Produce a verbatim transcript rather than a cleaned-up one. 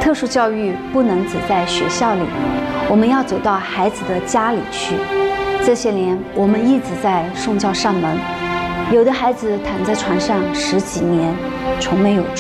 特殊教育不能只在学校里，我们要走到孩子的家里去。这些年，我们一直在送教上门，有的孩子躺在床上十几年，从没有